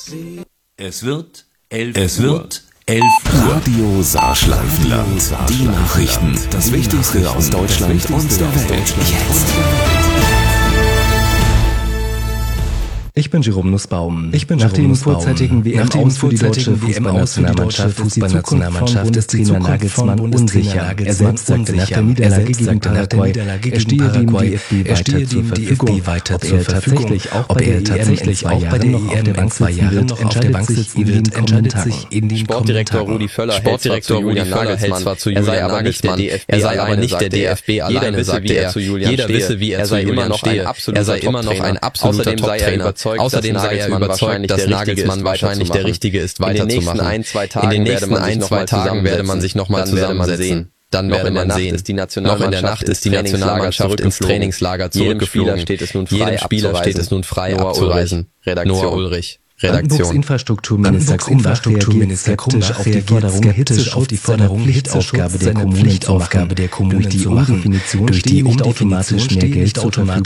Es wird 11 Uhr. Radio Saarschleifenland. Die Nachrichten. Das Wichtigste aus Deutschland und der Welt. Jetzt. Ich bin Jerome Nussbaum. Nach dem vorzeitigen WM-Aus für die deutsche Fußballnationalmannschaft ist Trainer Nagelsmann unsicher. Er selbst sagte nach der Niederlage gegen Paraguay, er stehe dem DFB weiter zur Verfügung. Ob er tatsächlich auch bei der EM in 2 Jahren noch auf der Bank sitzen wird, entscheidet sich in den Sportdirektor Rudi Völler hält zwar zu Julian Nagelsmann, er sei aber nicht der DFB alleine, sagte er. Jeder wisse, wie er zu Julian stehe. Er sei immer noch ein absoluter Top-Trainer. Außerdem sei er überzeugt, dass Nagelsmann wahrscheinlich der Richtige ist, weiterzumachen. In den nächsten 1-2 Tagen werde man sich nochmal zusammen dann werde man sehen. Noch in der Nacht ist die Nationalmannschaft ins Trainingslager zurückgeflogen. Jedem Spieler steht es nun frei abzureisen. Noah Ulrich. Brandenburgs Infrastrukturminister Krumbach reagiert skeptisch auf die Forderung, Pflichtaufgabe der Kommunen zu machen. Durch die umautomatisch mehr Geld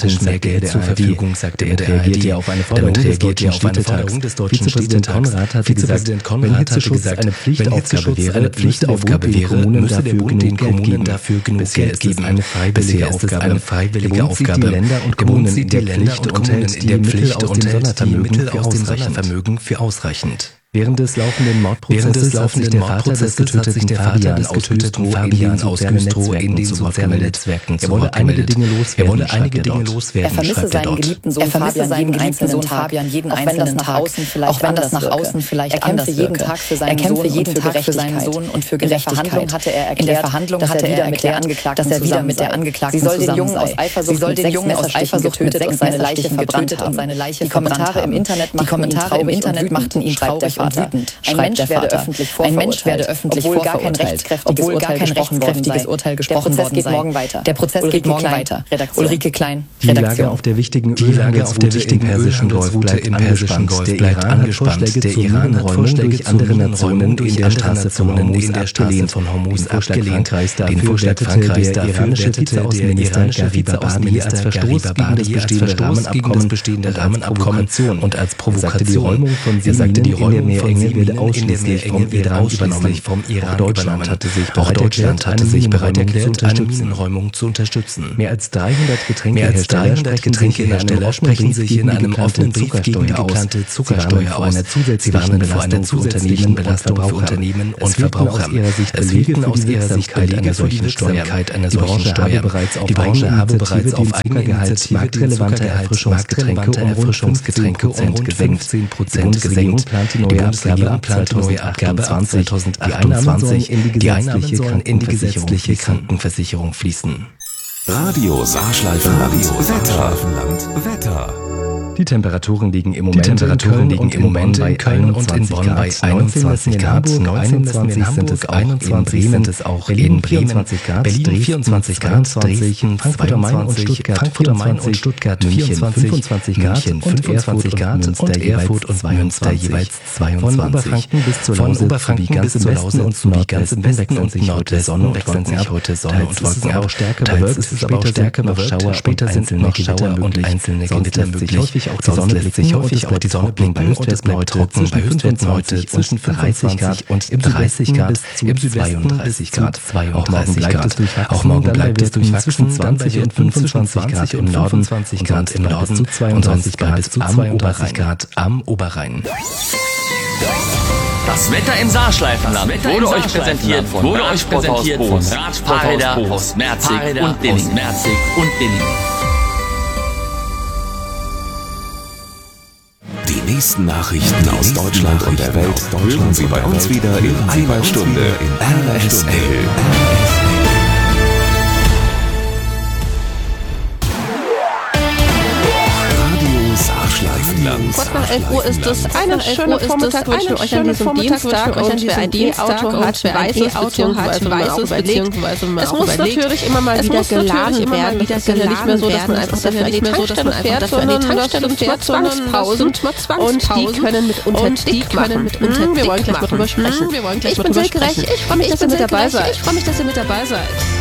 zur Verfügung, sagte er. Damit reagiert er auf eine Forderung des deutschen Vizepräsident Konrad hatte gesagt, wenn Hitzeschutz eine Pflichtaufgabe wäre, müsse der Bund den Kommunen dafür genug Geld geben. Bisher ist es eine freiwillige Aufgabe. Der Bund sieht die Länder und Kommunen in der Pflicht und hält die Mittel aus dem Sondervermögen für ausreichend. Während des laufenden Mordprozesses hat sich der Vater des getöteten Fabian aus Güstrow in den sozialen Netzwerken zu Wort gemeldet. Er wolle einige Dinge loswerden, schreibt er dort. Er vermisse seinen geliebten Sohn Fabian jeden einzelnen Tag, auch wenn das nach außen vielleicht anders wirke. Er kämpfe jeden Tag für seinen Sohn und für Gerechtigkeit. In der Verhandlung hatte er erklärt, dass er wieder mit der Angeklagten zusammen sei. Sie soll den Jungen aus Eifersucht mit 6 seine Leiche verbrannt haben. Die Kommentare im Internet machten ihn traurig und wütend. Ein Mensch werde öffentlich vorverurteilt, obwohl gar kein rechtskräftiges Urteil gesprochen worden sei. Der Prozess geht morgen weiter. Ulrike Klein, Redaktion. Die Lage auf der wichtigen Persischen Golf bleibt angespannt. Der Iran hat Vorschläge durch andere Nationen in der Straße von Hormuz abgelehnt. Den Vorschlag Frankreichs der iranische Vizeaußenminister Garibabadi als Verstoß gegen das bestehende Rahmenabkommen und als Provokation. Die Räumung von Siemen in der Meerenge werde ausschließlich vom Iran übernommen. Auch Deutschland hatte sich bereit erklärt, eine Minenräumung zu unterstützen. Mehr als 300 Getränkehersteller sprechen sich in einem offenen Brief gegen die geplante Zuckersteuer aus. Sie warnen vor einer zusätzlichen Belastung für Unternehmen und Verbraucher. Es fehlten aus ihrer Sicht Belege einer solchen Steuer. Die Branche habe bereits auf Eigeninitiative marktrelevante Erfrischungsgetränke um rund 15% gesenkt. Die Bundesregierung plant die neue Abgabe ab 2028. Die Einnahmen sollen in die gesetzliche Krankenversicherung fließen. Radio Saarschleifenland. Wetter. Die Temperaturen liegen im Moment bei Köln und in Bonn bei 21 Grad, 19 in Hamburg, 21 sind es auch in Bremen, 24 Grad, Berlin 24 Grad, Dresden, Frankfurt am Main und Stuttgart, München 25 Grad und Erfurt und Münster jeweils 22. Von Oberfranken bis zur Lausitz und sowie ganz im Westen und Nordwesten wechseln sich heute Sonne und Wolken ab. Teils ist es aber auch stärker bewölkt, später sind noch Schauer und einzelne Gewitter möglich. Auch die Sonne blickt sich häufig auf die Sonne blinken und es bleibt trocken bei Höchstwerten heute zwischen 30 Grad und 30 Grad im Südwesten 32 Grad. Auch morgen bleibt es durchwachsen, 20 und 25 Grad im Norden, 20 Grad im Norden und 20 Grad bis zu 32 Grad am Oberrhein. Das Wetter im Saarschleifenland wurde euch präsentiert von Fahrräder aus Merzig und Dilling. Die nächsten Nachrichten aus Deutschland und der Welt hören Sie bei uns wieder in einer Stunde. RSL. Radio Saarschleifenland. Kurz nach 11 Uhr ist es eine schöne Vormittag, wünschen wir euch an diesem Dienstag. Und wer ein E-Auto hat, beziehungsweise es muss natürlich immer mal wieder geladen werden. Das ist ja nicht mehr so, dass man einfach dafür an die Tankstelle fährt, sondern das sind mal Zwangspausen. Und die können mitunter dick machen. Wir wollen gleich mal drüber sprechen. Ich bin Silke Reich, ich freue mich, dass ihr mit dabei seid.